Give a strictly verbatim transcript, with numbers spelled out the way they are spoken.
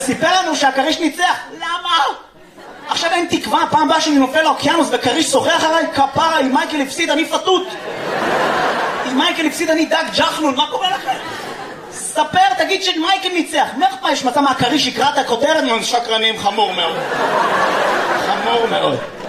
סיפר לנו שהכריש ניצח. למה? עכשיו אין תקווה, פעם באה שאני נופל לאוקיינוס וכריש שוחח עליי, כפרה, אם מייקל הפסיד אני פתות. אם מייקל הפסיד אני דג ג'חנון, מה קורה לכם? ספר, תגיד שמייקל ניצח. מה יש מצא מהכריש יקרא את הכותרת? שקרנים, חמור מאוד. חמור מאוד.